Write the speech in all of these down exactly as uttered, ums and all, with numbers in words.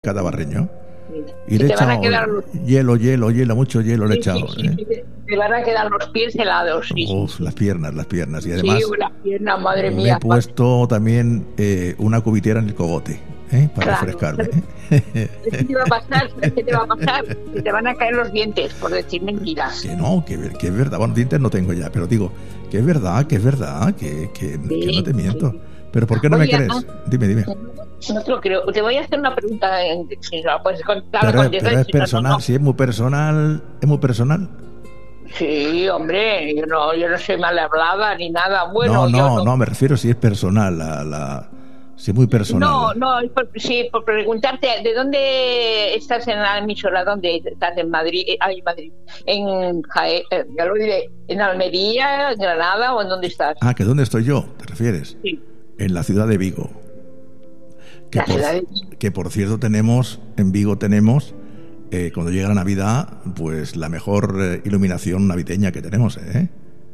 cada barreño. Y le he echado los... hielo, hielo, hielo, mucho hielo le he echado. Sí, sí, sí, ¿eh? Te van a quedar los pies helados. Sí, Uf, sí. las piernas, las piernas. Y además, sí, las piernas, madre me mía. he puesto también eh, una cubitera en el cogote, ¿eh? Para claro. refrescarme. ¿Qué te va a pasar? ¿Qué te va a pasar? Que te van a caer los dientes por decir mentiras. Que no, que, que es verdad. Bueno, dientes no tengo ya, pero digo, que es verdad, que es verdad, que, que, sí, que no te miento. Sí. Pero ¿por qué no Oye, me crees? no, dime, dime. No te lo creo. Te voy a hacer una pregunta. Si no, pues, claro, pero, pero es personal, no, no. Si es muy personal, es muy personal. Sí, hombre, yo no, yo no soy mal hablada ni nada. Bueno, no, no, yo no, no, me refiero si es personal, la, la, si es muy personal. No, no, por, sí, por preguntarte, ¿de dónde estás en la emisora? ¿Dónde estás? ¿En Madrid? Ah, en Madrid. ¿En Jaén? Ya lo diré. ¿En Almería, Granada o en dónde estás? Ah, ¿que dónde estoy yo? ¿Te refieres? Sí. En la ciudad de Vigo. Que, la por, ciudad de... que por cierto tenemos, en Vigo tenemos, eh, cuando llega la Navidad, pues la mejor eh, iluminación navideña que tenemos, ¿eh?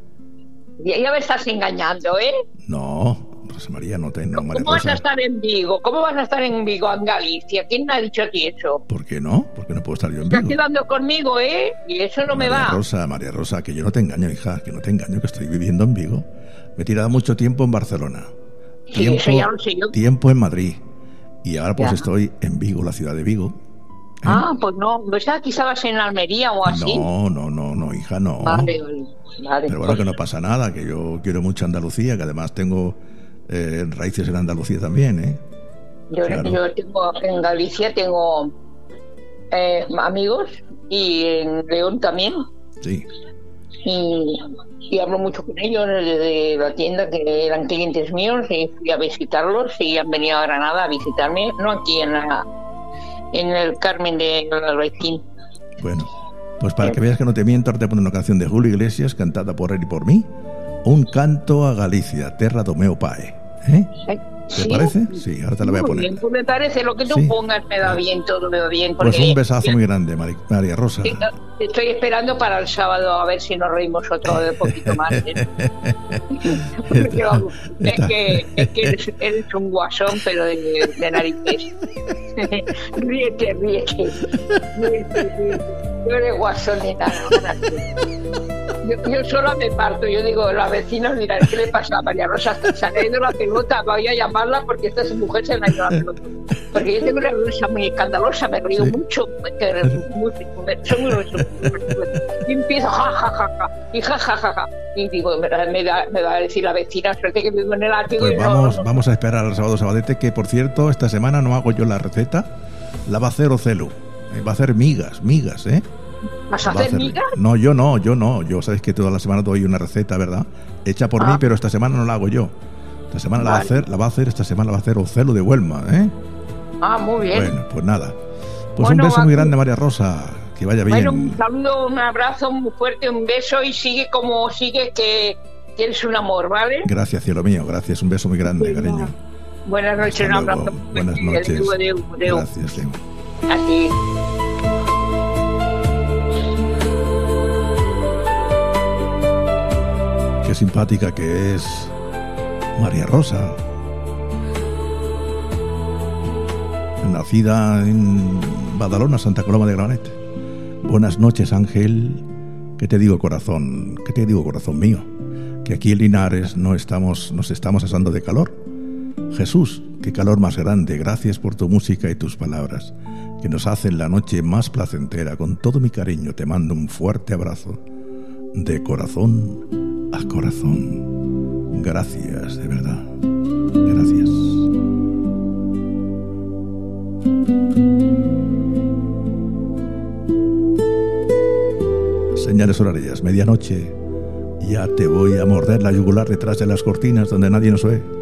Ya, ya me estás engañando, ¿eh? No, Rosa María, no tengo. ¿Cómo vas a estar en Vigo? ¿Cómo vas a estar en Vigo, en Galicia? ¿Quién me ha dicho a ti eso? ¿Por qué no? ¿Por qué no puedo estar yo en Vigo? Estás quedando conmigo, ¿eh? Y eso no María me va. Rosa, María Rosa, que yo no te engaño, hija, que no te engaño, que estoy viviendo en Vigo. Me he tirado mucho tiempo en Barcelona. Sí, tiempo, eso ya lo sé yo. Tiempo en Madrid. Y ahora pues ya. estoy en Vigo, la ciudad de Vigo. ¿eh? Ah, pues no, pensaba que estabas en Almería o así. No, no, no, no, hija, no. Vale, vale, vale. Pero bueno, que no pasa nada, que yo quiero mucho Andalucía, que además tengo eh, raíces en Andalucía también, ¿eh? Yo, claro. yo tengo, en Galicia tengo eh, amigos y en León también. Sí. Y, y hablo mucho con ellos de, de la tienda, que eran clientes míos, y fui a visitarlos y han venido a Granada a visitarme, no aquí en la en el Carmen de Albaicín. Bueno, pues para que veas que no te miento, ahora te pongo una canción de Julio Iglesias cantada por él y por mí, Un canto a Galicia, terra do meu pai, ¿eh? ¿Te ¿Sí? parece? Sí, ahora te la voy a poner. Bien, pues me parece, lo que tú sí. pongas me da bien, todo me va bien. Pues un besazo muy grande, Mari, María Rosa. Sí, estoy esperando para el sábado a ver si nos reímos otro de poquito más. ¿eh? Porque, vamos, es, que, es que eres, eres un guasón, pero de, de narices. ríete, ríete, ríete, ríete. No eres guasón ni nada. Yo, yo sola me parto, yo digo, los vecinos dirán, ¿qué le pasa a María Rosa? Se ha caído la pelota, voy a llamarla porque esta mujer se le ha ido la pelota. Porque yo tengo una risa muy escandalosa, me río sí. mucho, muy, soy muy risa. Y empiezo, ja, ja, ja, ja, y ja, ja, ja, ja. Y digo, me, me, da, me va a decir la vecina, suerte que vivo en el ático. Pues y vamos, no, no, vamos a esperar al sábado sabadete, que por cierto, esta semana no hago yo la receta, la va a hacer Ocelu, va a hacer migas, migas, ¿eh? ¿Vas a hacer migas? No, yo no, yo no. Yo sabes que toda la semana doy una receta, ¿verdad? Hecha por ah. mí, pero esta semana no la hago yo. Esta semana vale. la va a hacer, la va a hacer, esta semana la va a hacer Ocelu de Huelma, ¿eh? Ah, muy bien. Bueno, pues nada. Pues bueno, un beso va, muy grande, María Rosa. Que vaya bien. Bueno, un saludo, un abrazo muy fuerte, un beso y sigue como sigue, que tienes un amor, ¿vale? Gracias, cielo mío, gracias. Un beso muy grande, bueno, cariño. Buenas noches, un abrazo. Buenas noches. Deu, deu, deu. Gracias, Leo. Así. Qué simpática que es María Rosa, nacida en Badalona, Santa Coloma de Gramenet. Buenas noches, Ángel. ¿Qué te digo, corazón? ¿Qué te digo, corazón mío? Que aquí en Linares no estamos, nos estamos asando de calor. Jesús, qué calor más grande. Gracias por tu música y tus palabras, que nos hacen la noche más placentera. Con todo mi cariño te mando un fuerte abrazo, de corazón a corazón. Gracias, de verdad. Gracias. Señales horarias, medianoche. Ya te voy a morder la yugular detrás de las cortinas donde nadie nos ve.